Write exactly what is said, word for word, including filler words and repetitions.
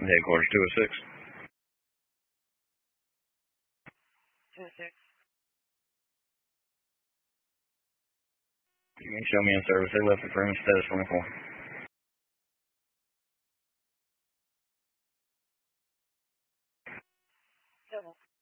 Headquarters two oh six. two oh six. You can show me in service. They left the room status twenty-four. Double.